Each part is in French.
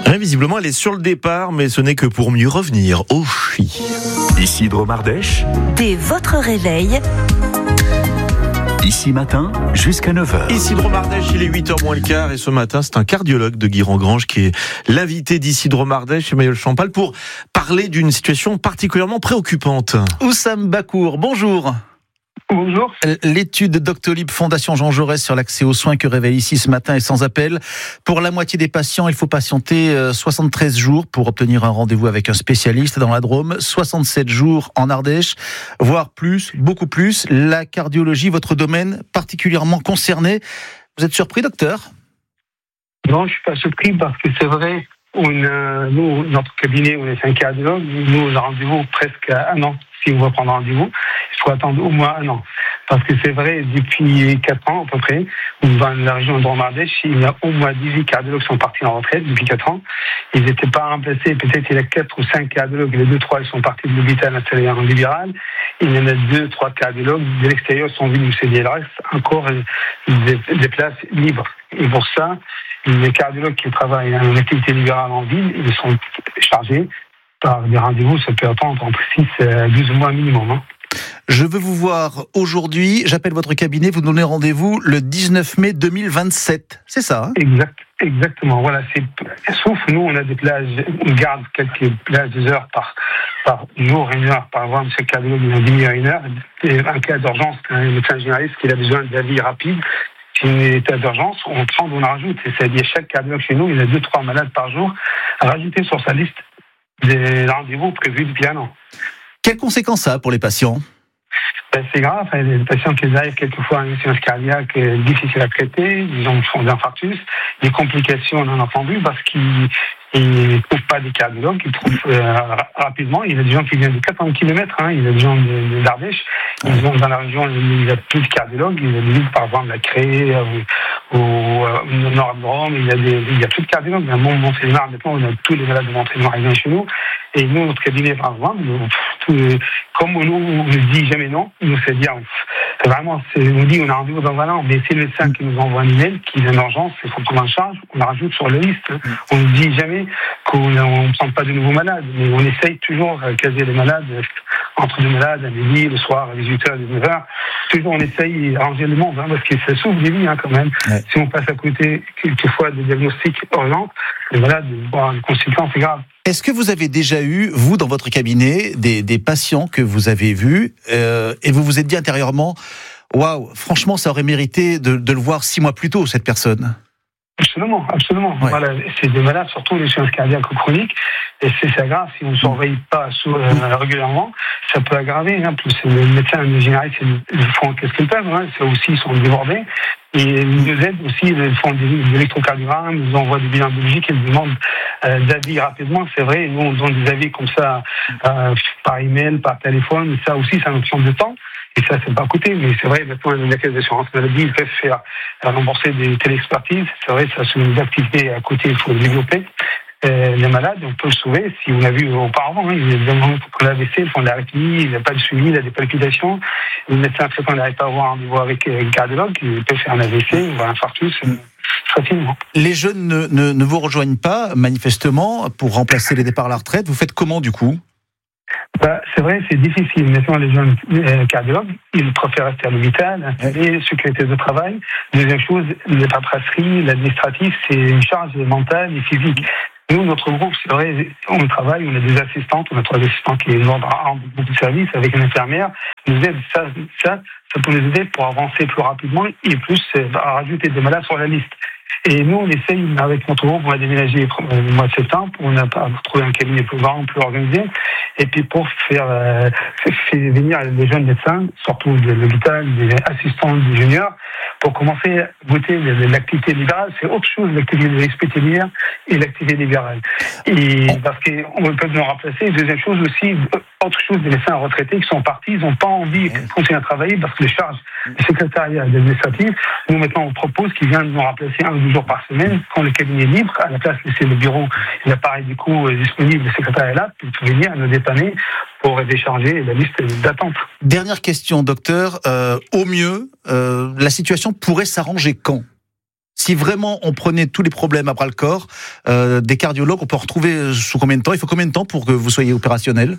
Ouais, visiblement, elle est sur le départ, mais ce n'est que pour mieux revenir. Oh, oui. Isidro Mardèche, Dès votre réveil, ici matin jusqu'à 9h. Isidro Mardèche, il est 8h moins le quart, et ce matin, c'est un cardiologue de Guy-Rengrange qui est l'invité d'Isidro Mardèche et Maëlle Champal pour parler d'une situation particulièrement préoccupante. Oussam Bakour, bonjour. Bonjour. L'étude Doctolib Fondation Jean Jaurès sur l'accès aux soins que révèle ici ce matin est sans appel. Pour la moitié des patients, il faut patienter 73 jours pour obtenir un rendez-vous avec un spécialiste dans la Drôme, 67 jours en Ardèche, voire plus, beaucoup plus. La cardiologie, votre domaine particulièrement concerné. Vous êtes surpris, docteur ? Non, je suis pas surpris parce que c'est vrai, nous, notre cabinet, on est un cardiologue, nous, on a rendez-vous presque à un an. Si on veut prendre rendez-vous, il faut attendre au moins un an. Parce que c'est vrai, depuis 4 ans à peu près, dans la région de Drôme-Ardèche, il y a au moins 18 cardiologues qui sont partis en retraite depuis 4 ans. Ils n'étaient pas remplacés, peut-être il y a 4 ou 5 cardiologues, les 2-3 ils sont partis de l'hôpital installé en libéral. Il y en a 2-3 cardiologues de l'extérieur sont venus nous céder. Il reste encore des places libres. Et pour ça, les cardiologues qui travaillent en activité libérale en ville, ils sont chargés par des rendez-vous, ça peut attendre entre 6 et 12 mois minimum. Je veux vous voir aujourd'hui. J'appelle votre cabinet. Vous donnez rendez-vous le 19 mai 2027. C'est ça, hein ? Exactement. Voilà. Sauf nous, on a des plages, on garde quelques plages des heures par jour, 1 heure par exemple. Chaque cardiologue, il a demi-heure, 1 heure. Et un cas d'urgence, un médecin généraliste qui a besoin d'avis rapide. Si il y a un état d'urgence, on prend, on en rajoute. C'est-à-dire chaque cardiologue chez nous, il a 2-3 malades par jour à rajouter sur sa liste des rendez-vous prévus depuis 1 an. Quelles conséquences ça a pour les patients ? C'est grave, il y a des patients qui arrivent quelquefois à une insuffisance cardiaque difficile à traiter, ils font des infarctus, des complications, on en a entendu, parce qu'ils ne trouvent pas des cardiologues, ils trouvent rapidement. Il y a des gens qui viennent de 400 km, il y a des gens d'Ardèche, ils vont dans la région, il n'y a plus de cardiologues, il y a des villes, par exemple, la Cré, au Nord-Drôme, il y a plus de cardiologues. Mais à Mont-Montélimar, maintenant, on a tous les malades de Montélimar qui viennent chez nous. Et nous, notre cabinet, par exemple, comme nous, on ne dit jamais non, nous, c'est-à-dire, vraiment, on dit on a rendez-vous dans un an, mais c'est le médecin qui nous envoie un email, qui vient d'urgence, il faut prendre en charge, on la rajoute sur la liste. On ne dit jamais qu'on ne prend pas de nouveaux malades, mais on essaye toujours de caser les malades entre deux malades, à midi, le soir, à 18h, à 19h. Toujours, on essaye d'arranger le monde, parce que ça sauve des vies, quand même. Ouais. Si on passe à côté, quelquefois, des diagnostics urgents, les malades vont une conséquence grave. Est-ce que vous avez déjà eu, vous, dans votre cabinet, des patients que vous avez vus et vous vous êtes dit intérieurement, waouh, franchement, ça aurait mérité de le voir 6 mois plus tôt, cette personne ? Absolument. Ouais. Voilà, c'est des malades, surtout les insuffisance cardiaque chronique, et c'est grave si on ne surveille pas régulièrement, ça peut aggraver. Plus les médecins généralistes, ils font qu'est-ce qu'ils peuvent, c'est aussi ils sont débordés. Et ils nous aident aussi, ils font des électrocardiogrammes, ils envoient des bilans biologiques, ils demandent d'avis rapidement. C'est vrai, nous on donne des avis comme ça par email, par téléphone, ça aussi ça nous prend du temps. Et ça, c'est pas à côté, mais c'est vrai, maintenant, les caisses d'assurance maladie, ils peuvent faire rembourser des téléexpertises. C'est vrai, ça, c'est une activité à côté, il faut le développer. Les malades, on peut le sauver. Si on a vu auparavant, il y a des moments pour l'AVC, ils font de l'arythmie, il n'y a pas de suivi, il a des palpitations. Le médecin, quand on n'arrive pas à avoir un rendez-vous avec un cardiologue, il peut faire un AVC ou un infarctus facilement. Les jeunes ne vous rejoignent pas, manifestement, pour remplacer les départs à la retraite. Vous faites comment, du coup ? C'est vrai, c'est difficile. Maintenant, les jeunes cardiologues, ils préfèrent rester à l'hôpital, installer sécurité de travail. Deuxième chose, les paperasseries, l'administratif, c'est une charge mentale et physique. Nous, notre groupe, c'est vrai, on travaille, on a des assistantes, on a 3 assistants qui rendent beaucoup de services avec une infirmière. Nous aide, ça peut nous aider pour avancer plus rapidement et plus à rajouter des malades sur la liste. Et nous, on essaye, avec notre groupe, on a déménagé le mois de septembre, on a trouvé un cabinet plus grand, plus organisé, et puis pour faire venir les jeunes médecins, surtout de l'hôpital, des assistants, des juniors, pour commencer à goûter l'activité libérale. C'est autre chose, l'activité hospitalière et l'activité libérale. Et parce qu'on peut nous remplacer. Deuxième chose aussi, autre chose, des médecins retraités qui sont partis, ils n'ont pas envie de continuer à travailler parce que les charges du secrétariat administratif, nous maintenant on propose qu'ils viennent nous remplacer 1 ou 2 jours par semaine quand le cabinet est libre, à la place de laisser le bureau et l'appareil du coup disponible, le secrétariat est là, pour venir nous dépanner pour décharger la liste d'attente. Dernière question, docteur. Au mieux, la situation pourrait s'arranger quand ? si vraiment on prenait tous les problèmes à bras le corps, des cardiologues, on peut en retrouver sous combien de temps? Il faut combien de temps pour que vous soyez opérationnel?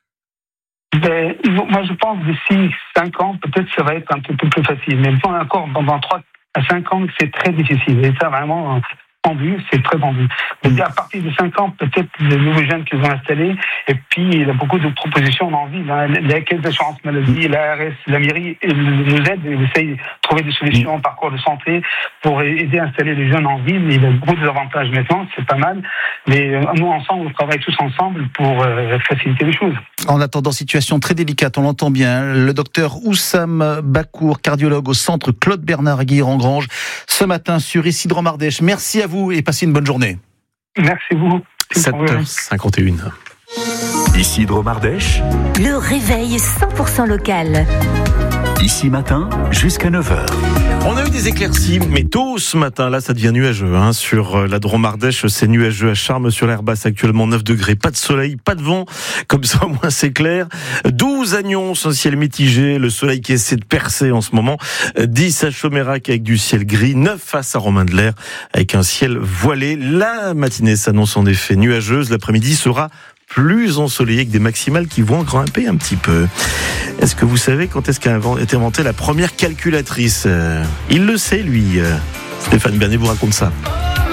Moi, je pense d'ici 5 ans, peut-être ça va être un peu plus facile. Mais encore dans 3 à 5 ans, c'est très difficile. Et ça, vraiment, tendu, c'est très tendu. Mais à partir de 5 ans, peut-être les nouveaux jeunes qu'ils ont installés, et puis il y a beaucoup de propositions en ville. La caisse d'assurance maladie, l'ARS, la mairie nous aident et essayent de trouver des solutions, parcours de santé, pour aider à installer les jeunes en ville. Il y a beaucoup d'avantages maintenant, c'est pas mal. Mais nous, ensemble, on travaille tous ensemble pour faciliter les choses. En attendant, situation très délicate, on l'entend bien. Le docteur Oussam Bakour, cardiologue au centre Claude Bernard à Guiron-Grange, ce matin sur Isidro Mardèche. Merci à vous et passez une bonne journée. Merci beaucoup. 7h51. Isidro Mardèche, Le réveil 100% local. ici matin jusqu'à 9h. On a eu des éclaircies, mais tôt ce matin, là ça devient nuageux. Sur la Drôme Ardèche, c'est nuageux à Charmes sur l'air basse, actuellement 9 degrés. Pas de soleil, pas de vent, comme ça au moins c'est clair. 12 à Nyons, un ciel mitigé, le soleil qui essaie de percer en ce moment. 10 à Chomérac avec du ciel gris, 9 à Saint-Romain-de-l'Air avec un ciel voilé. La matinée s'annonce en effet nuageuse, l'après-midi sera plus ensoleillé avec des maximales qui vont grimper un petit peu. Est-ce que vous savez quand est-ce qu'a été inventée la première calculatrice? Il le sait, lui. Stéphane Bernier vous raconte ça.